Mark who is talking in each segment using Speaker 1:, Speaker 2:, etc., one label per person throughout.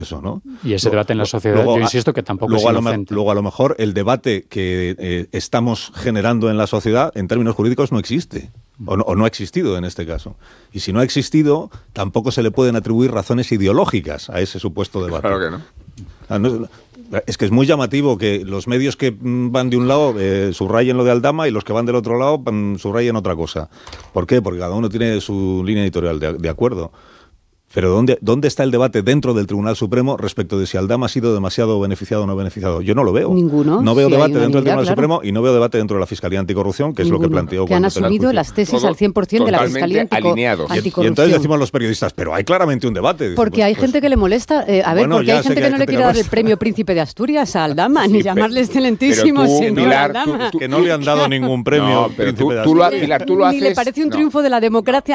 Speaker 1: eso, ¿no?
Speaker 2: Y ese debate en la sociedad, yo insisto que tampoco es inocente.
Speaker 1: Luego, a lo mejor, el debate que estamos generando en la sociedad, en términos jurídicos, no existe. O no ha existido en este caso. Y si no ha existido, tampoco se le pueden atribuir razones ideológicas a ese supuesto debate.
Speaker 3: Claro que no.
Speaker 1: Es que es muy llamativo que los medios que van de un lado subrayen lo de Aldama y los que van del otro lado subrayen otra cosa. ¿Por qué? Porque cada uno tiene su línea editorial, de acuerdo. Pero ¿dónde está el debate dentro del Tribunal Supremo respecto de si Aldama ha sido demasiado beneficiado o no beneficiado? Yo no lo veo.
Speaker 4: Ninguno.
Speaker 1: No veo debate dentro del Tribunal Supremo y no veo debate dentro de la Fiscalía Anticorrupción, que es lo que planteó.
Speaker 4: Que han asumido las tesis al 100% de la Fiscalía Anticorrupción.
Speaker 1: Y entonces decimos los periodistas, pero hay claramente un debate.
Speaker 4: Porque hay gente que le molesta. Porque hay gente que no le quiere dar el premio Príncipe de Asturias a Aldama, ni llamarle excelentísimo señor Aldama.
Speaker 1: Que no le han dado ningún premio Príncipe de Asturias.
Speaker 3: Pilar, tú lo haces.
Speaker 4: Ni le parece un triunfo de la democracia.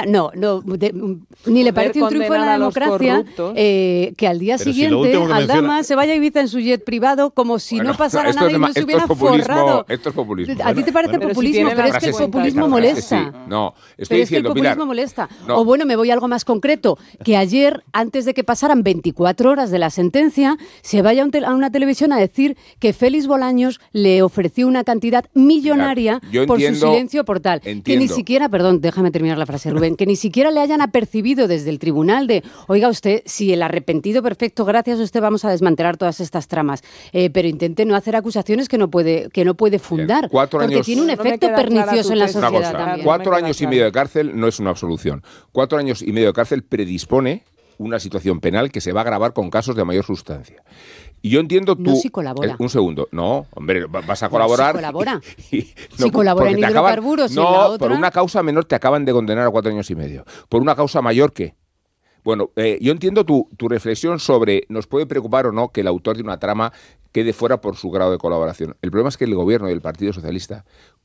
Speaker 4: Ni le parece un triunfo de la democracia. Que al día siguiente Aldama se vaya a Ibiza en su jet privado como si no pasara nada y no se hubiera forrado.
Speaker 3: Esto es populismo.
Speaker 4: A ti te parece populismo, pero es que el populismo molesta.
Speaker 3: No, estoy diciendo,
Speaker 4: Pilar. El populismo molesta. O bueno, me voy a algo más concreto, que ayer, antes de que pasaran 24 horas de la sentencia, se vaya a una televisión a decir que Félix Bolaños le ofreció una cantidad millonaria por su silencio por tal. Que ni siquiera, perdón, déjame terminar la frase, Rubén, que ni siquiera le hayan apercibido desde el tribunal de, oiga usted, si el arrepentido perfecto, gracias a usted vamos a desmantelar todas estas tramas, pero intente no hacer acusaciones que no puede fundar, porque tiene un efecto pernicioso en la sociedad también.
Speaker 3: 4 años y medio de cárcel no es una absolución. 4 años y medio de cárcel predispone una situación penal que se va a agravar con casos de mayor sustancia. Y yo entiendo tú...
Speaker 4: No si colabora.
Speaker 3: Un segundo. No, hombre, vas a colaborar...
Speaker 4: Si colabora. Si colabora en hidrocarburos y en la otra...
Speaker 3: por una causa menor te acaban de condenar a 4 años y medio. Por una causa mayor, ¿qué? Bueno, yo entiendo tu reflexión sobre nos puede preocupar o no que el autor de una trama quede fuera por su grado de colaboración. El problema es que el gobierno y el Partido Socialista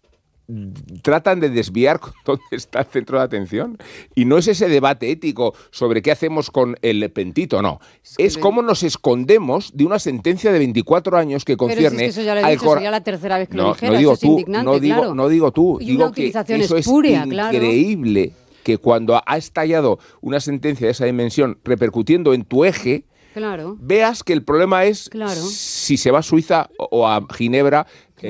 Speaker 3: tratan de desviar dónde está el centro de atención. Y no es ese debate ético sobre qué hacemos con el pentito, no. Es cómo nos escondemos de una sentencia de 24 años que concierne...
Speaker 4: Pero si es que eso ya lo he dicho, sería la tercera vez que lo dijera,
Speaker 3: no digo
Speaker 4: eso es indignante, claro.
Speaker 3: No digo tú,
Speaker 4: y
Speaker 3: digo
Speaker 4: una
Speaker 3: que
Speaker 4: utilización
Speaker 3: eso
Speaker 4: espuria,
Speaker 3: es increíble. Claro. Que cuando ha estallado una sentencia de esa dimensión repercutiendo en tu eje, veas que el problema es si se va a Suiza o a Ginebra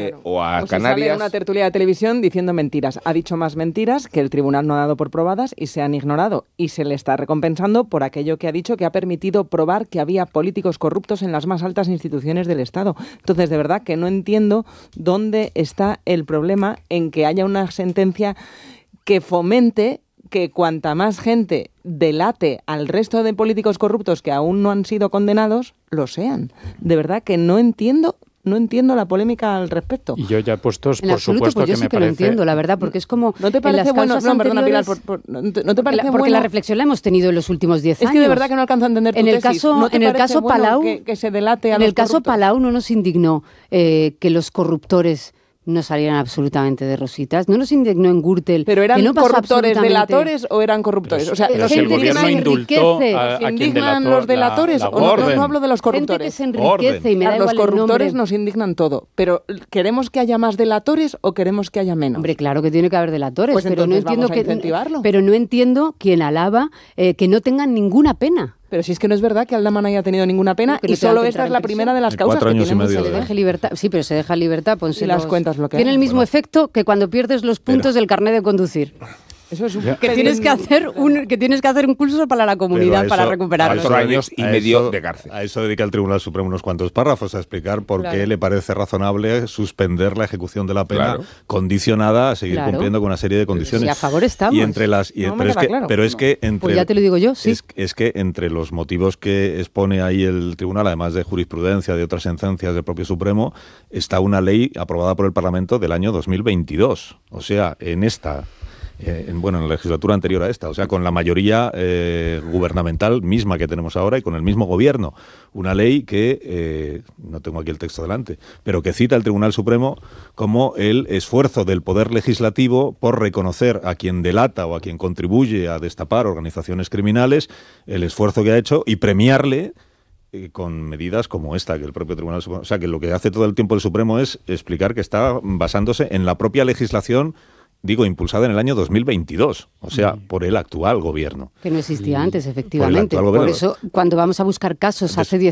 Speaker 3: o a Canarias.
Speaker 5: Sale en una tertulia de televisión diciendo mentiras. Ha dicho más mentiras que el tribunal no ha dado por probadas y se han ignorado. Y se le está recompensando por aquello que ha dicho, que ha permitido probar que había políticos corruptos en las más altas instituciones del Estado. Entonces, de verdad que no entiendo dónde está el problema en que haya una sentencia que fomente que cuanta más gente delate al resto de políticos corruptos que aún no han sido condenados, lo sean. De verdad que no entiendo la polémica al respecto.
Speaker 2: Y yo ya puestos,
Speaker 4: por supuesto, pues yo sí que lo entiendo, la verdad, porque es como...
Speaker 5: ¿No te parece bueno? No, perdona, Pilar, ¿no te parece
Speaker 4: porque la reflexión la hemos tenido en los últimos 10 años.
Speaker 5: Es que de verdad que no alcanzo a entender tu tesis.
Speaker 4: En el caso Palau,
Speaker 5: que se delate a
Speaker 4: en el caso Palau no nos indignó que los corruptores no salieran absolutamente de rositas. No nos indignó en Gürtel.
Speaker 5: ¿Pero eran
Speaker 4: que no
Speaker 5: corruptores delatores o eran corruptores?
Speaker 2: Pero,
Speaker 5: o sea,
Speaker 2: los
Speaker 5: el
Speaker 2: gobierno indultó a quien delató
Speaker 5: los delatores? No hablo de los corruptores.
Speaker 4: Gente que se enriquece y me da igual
Speaker 5: los corruptores
Speaker 4: el nombre.
Speaker 5: nos indignan todo. Pero ¿queremos que haya más delatores o queremos que haya menos?
Speaker 4: Hombre, claro que tiene que haber delatores,
Speaker 5: pues
Speaker 4: pero no entiendo
Speaker 5: vamos a incentivarlo.
Speaker 4: Pero no entiendo quien alaba que no tengan ninguna pena.
Speaker 5: Pero si es que no es verdad que Aldama no haya tenido ninguna pena y solo esta es la primera de las causas que tiene.
Speaker 4: Se le deje libertad. Sí, pero se deja libertad.
Speaker 5: Y las cuentas lo que
Speaker 4: tiene el mismo efecto que cuando pierdes los puntos del carnet de conducir.
Speaker 5: Eso es
Speaker 4: que tienes que hacer un curso para la comunidad para recuperarlo.
Speaker 3: 4 años y medio de cárcel.
Speaker 1: A eso dedica el Tribunal Supremo unos cuantos párrafos a explicar por qué le parece razonable suspender la ejecución de la pena condicionada a seguir cumpliendo con una serie de condiciones.
Speaker 4: Y a favor estamos.
Speaker 1: Y entre las, pero es que entre,
Speaker 4: pues ya te lo digo yo, sí.
Speaker 1: Es que entre los motivos que expone ahí el Tribunal, además de jurisprudencia, de otras sentencias del propio Supremo, está una ley aprobada por el Parlamento del año 2022. O sea, en la legislatura anterior a esta, o sea, con la mayoría gubernamental misma que tenemos ahora y con el mismo gobierno. Una ley que, no tengo aquí el texto delante, pero que cita el Tribunal Supremo como el esfuerzo del Poder Legislativo por reconocer a quien delata o a quien contribuye a destapar organizaciones criminales, el esfuerzo que ha hecho y premiarle con medidas como esta, que el propio Tribunal Supremo... O sea, que lo que hace todo el tiempo el Supremo es explicar que está basándose en la propia legislación Digo, impulsada en el año 2022, o sea, por el actual gobierno.
Speaker 4: Que no existía antes, efectivamente. Por eso, cuando vamos a buscar casos hace 10